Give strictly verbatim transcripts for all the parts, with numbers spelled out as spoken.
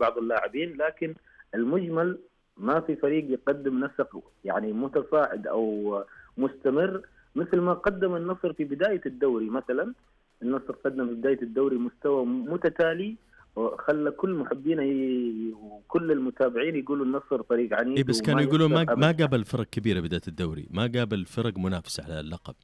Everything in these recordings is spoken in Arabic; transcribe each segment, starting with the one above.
بعض اللاعبين، لكن المجمل ما في فريق يقدم نسق يعني متصاعد أو مستمر مثل ما قدم النصر في بداية الدوري. مثلا النصر قدم في بداية الدوري مستوى متتالي وخلى كل محبين وكل المتابعين يقولوا النصر فريق عنيد. إيه بس كانوا يقولون ما ما قابل فرق كبيرة بداية الدوري، ما قابل فرق منافسة على اللقب.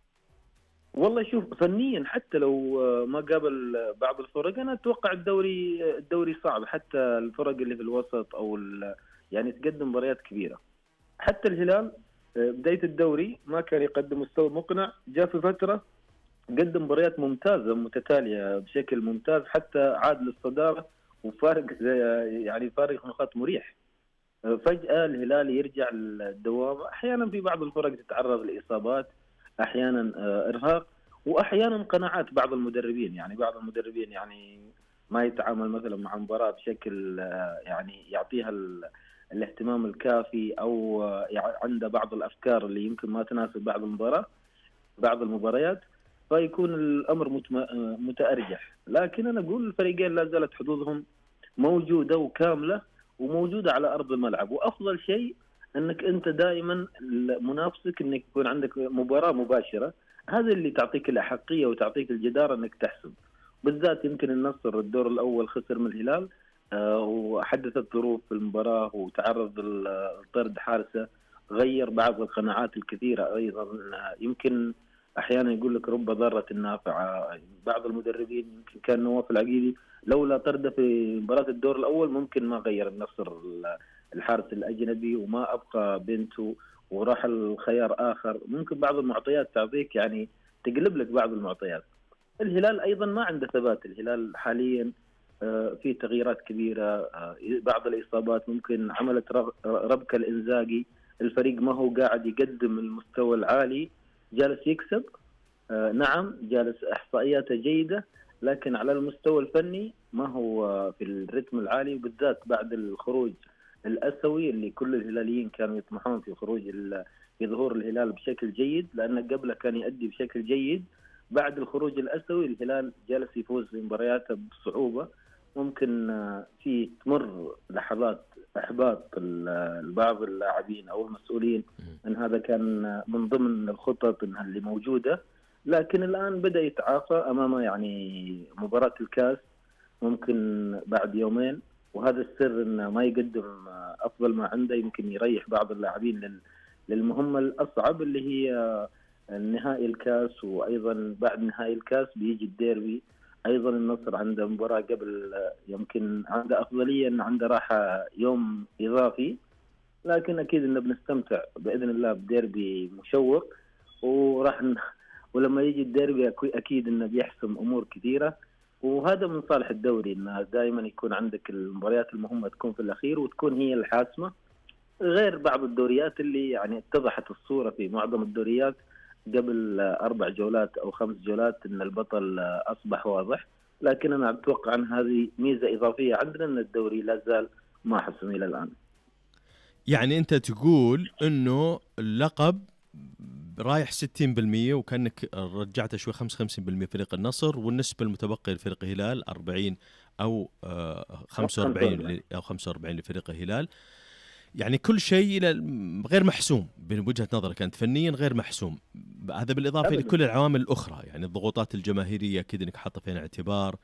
والله شوف، فنيا حتى لو ما قابل بعض الفرق أنا أتوقع الدوري الدوري صعب، حتى الفرق اللي في الوسط أو يعني تقدم مباريات كبيرة. حتى الهلال بداية الدوري ما كان يقدم مستوى مقنع، جاء في فترة قدم مباريات ممتازة متتالية بشكل ممتاز، حتى عاد للصدارة وفارق يعني فارق نقاط مريح. فجأة الهلال يرجع للدوامة، أحيانا في بعض الفرق تتعرض لإصابات، أحيانا إرهاق، وأحيانا قناعات بعض المدربين. يعني بعض المدربين يعني ما يتعامل مثلا مع مباراة بشكل يعني يعطيها الاهتمام الكافي، أو عنده بعض الأفكار اللي يمكن ما تناسب بعض المباراة بعض المباريات، فيكون الأمر متأرجح. لكن أنا أقول الفريقين لا زالت حظوظهم موجودة وكاملة وموجودة على أرض الملعب، وأفضل شيء أنك أنت دائما منافسك أنك يكون عندك مباراة مباشرة، هذا اللي تعطيك الأحقية وتعطيك الجدارة أنك تحسم. بالذات يمكن النصر الدور الأول خسر من الهلال أه وحدثت ظروف في المباراة وتعرض لطرد حارسة غير بعض القناعات الكثيرة. أيضا يمكن أحيانا يقول لك رب ضارة نافعة، بعض المدربين يمكن كان نواف العقيدي لولا طرده في مباراة الدور الأول ممكن ما غير النصر الحارس الأجنبي وما أبقى بنته وراح الخيار آخر. ممكن بعض المعطيات تعطيك يعني تقلب لك بعض المعطيات. الهلال أيضا ما عنده ثبات، الهلال حاليا في تغييرات كبيرة، بعض الإصابات ممكن عملت ربكة الإنزاغي، الفريق ما هو قاعد يقدم المستوى العالي، جالس يكسب نعم، جالس إحصائياته جيدة، لكن على المستوى الفني ما هو في الرتم العالي، وبالذات بعد الخروج الأسوي اللي كل الهلاليين كانوا يطمحون في خروج في ظهور الهلال بشكل جيد، لأن قبله كان يؤدي بشكل جيد. بعد الخروج الأسوي الهلال جالس يفوز في مبارياته بصعوبة، ممكن في تمر لحظات إحباط بعض اللاعبين أو المسؤولين أن هذا كان من ضمن الخطط اللي موجودة، لكن الآن بدأ يتعافى أمامه يعني مباراة الكاس ممكن بعد يومين، وهذا السر أنه ما يقدم أفضل ما عنده، يمكن يريح بعض اللاعبين للمهمة الأصعب اللي هي نهائي الكاس، وأيضا بعد نهائي الكاس بيجي الديربي. أيضا النصر عنده مباراة قبل، يمكن عنده أفضلية أن عنده راحة يوم إضافي، لكن أكيد أنه بنستمتع بإذن الله بديربي مشوق، وراح ولما يجي الديربي أكيد أنه بيحسم أمور كثيرة، وهذا من صالح الدوري أنه دائما يكون عندك المباريات المهمة تكون في الأخير وتكون هي الحاسمة، غير بعض الدوريات اللي يعني اتضحت الصورة في معظم الدوريات قبل أربع جولات أو خمس جولات أن البطل أصبح واضح. لكن أنا أتوقع أن هذه ميزة إضافية عندنا أن الدوري لا زال ما حسم إلى الآن. يعني أنت تقول أنه اللقب رايح ستين بالمية وكأنك رجعت شوي خمسة وخمسين بالمية فريق النصر، والنسبة المتبقية لفريق الهلال أربعين أو خمسة وأربعين أو خمسة وأربعين لفريق الهلال. يعني كل شيء غير محسوم بوجهة نظرك أنت، فنيا غير محسوم، هذا بالإضافة أبداً لكل العوامل الأخرى، يعني الضغوطات الجماهيرية أكيد أنك حاطة فيها اعتبار،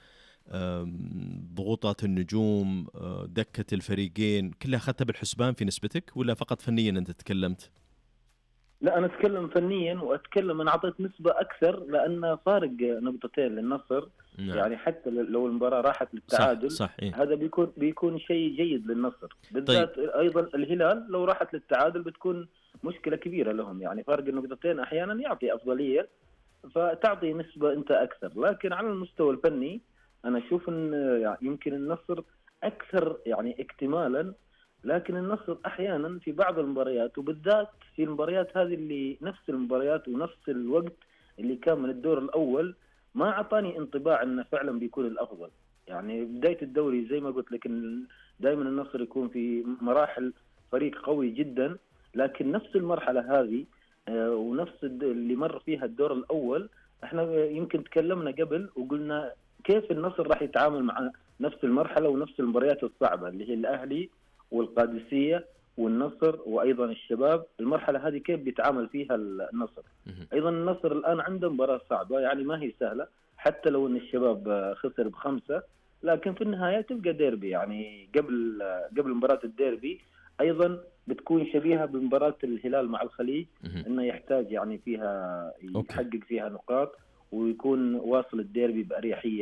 ضغوطات النجوم، دكة الفريقين، كلها أخذتها بالحسبان في نسبتك ولا فقط فنيا أنت تكلمت؟ لا أنا أتكلم فنيا، وأتكلم أنا أعطيت نسبة أكثر لأن فارق نقطتين للنصر. نعم. يعني حتى لو المباراة راحت للتعادل صح. صح. إيه؟ هذا بيكون بيكون شيء جيد للنصر بالذات. طيب. أيضا الهلال لو راحت للتعادل بتكون مشكلة كبيرة لهم، يعني فارق النقطتين أحيانا يعطي أفضلية فتعطي نسبة أنت أكثر، لكن على المستوى الفني أنا أشوف أن يمكن النصر أكثر يعني اكتمالا، لكن النصر أحيانا في بعض المباريات وبالذات في المباريات هذه اللي نفس المباريات ونفس الوقت اللي كان من الدور الأول ما أعطاني انطباع أنه فعلا بيكون الأفضل. يعني بداية الدوري زي ما قلت لك دائما النصر يكون في مراحل فريق قوي جدا، لكن نفس المرحلة هذه ونفس اللي مر فيها الدور الأول احنا يمكن تكلمنا قبل وقلنا كيف النصر راح يتعامل مع نفس المرحله ونفس المباريات الصعبه اللي هي الاهلي والقادسيه والنصر وايضا الشباب. المرحله هذه كيف بيتعامل فيها النصر؟ ايضا النصر الان عنده مباراه صعبه، يعني ما هي سهله، حتى لو ان الشباب خسر بخمسه لكن في النهايه تبقى ديربي. يعني قبل قبل مباراه الديربي ايضا بتكون شبيهه بمباراه الهلال مع الخليج، انه يحتاج يعني فيها يحقق فيها نقاط ويكون واصل الديربي باريحيه.